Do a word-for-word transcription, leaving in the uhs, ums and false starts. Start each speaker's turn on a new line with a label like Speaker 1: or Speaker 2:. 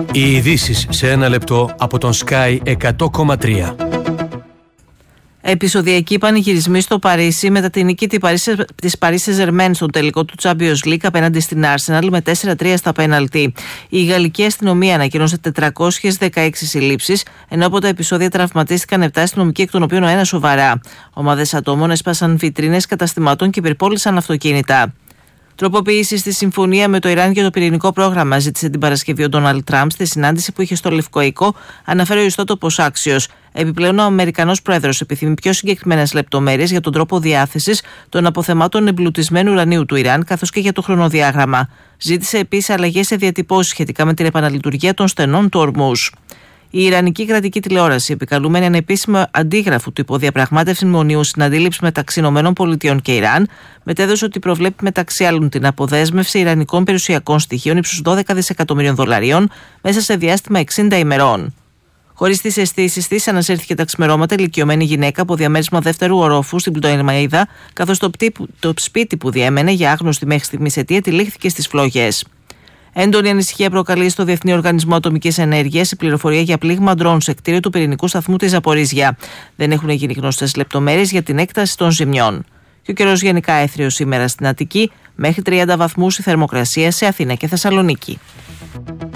Speaker 1: Οι ειδήσεις σε ένα λεπτό από τον Sky εκατό κόμμα τρία.
Speaker 2: Επεισοδιακοί πανηγυρισμοί στο Παρίσι μετά την νίκη της Paris Saint-Germain στο τελικό του Champions League απέναντι στην Arsenal με τέσσερα τρία στα πέναλτι. Η γαλλική αστυνομία ανακοίνωσε τετρακόσιες δεκαέξι συλλήψεις, ενώ από τα επεισόδια τραυματίστηκαν επτά αστυνομικοί, εκ των οποίων ο ένας σοβαρά. Ομάδες ατόμων έσπασαν βιτρίνες καταστημάτων και υπερπόλησαν αυτοκίνητα. Τροποποίηση στη συμφωνία με το Ιράν για το πυρηνικό πρόγραμμα ζήτησε την Παρασκευή ο Ντόναλντ Τραμπ στη συνάντηση που είχε στο Λευκό Οίκο, αναφέρει ο ιστότοπος Axios. Επιπλέον, ο Αμερικανός Πρόεδρος επιθυμεί πιο συγκεκριμένες λεπτομέρειες για τον τρόπο διάθεσης των αποθεμάτων εμπλουτισμένου ουρανίου του Ιράν, καθώς και για το χρονοδιάγραμμα. Ζήτησε επίσης αλλαγές σε διατυπώσεις σχετικά με την επαναλειτουργία των στενών του Ορμούζ. Η Ιρανική κρατική τηλεόραση, επικαλούμενη ανεπίσημο αντίγραφο του υποδιαπραγμάτευση μνημονίου στην αντίληψη μεταξύ ΗΠΑ και Ιράν, μετέδωσε ότι προβλέπει μεταξύ άλλων την αποδέσμευση ιρανικών περιουσιακών στοιχείων ύψους δώδεκα δισεκατομμυρίων δολαρίων μέσα σε διάστημα εξήντα ημερών. Χωρίς τις αισθήσεις της, ανασύρθηκε τα ξημερώματα ηλικιωμένη γυναίκα από διαμέρισμα δεύτερου ορόφου στην Πλουτοερμαΐδα, καθώς το, το σπίτι που διέμενε για άγνωστη μέχρι στιγμής αιτία τυλίχθηκε στις φλόγες. Έντονη ανησυχία προκαλεί στο Διεθνή Οργανισμό Ατομικής Ενέργειας η πληροφορία για πλήγμα ντρόουν σε κτίριο του πυρηνικού σταθμού της Ζαπορίζια. Δεν έχουν γίνει γνωστές λεπτομέρειες για την έκταση των ζημιών. Και ο καιρός γενικά έθριος σήμερα στην Αττική, μέχρι τριάντα βαθμούς η θερμοκρασία σε Αθήνα και Θεσσαλονίκη.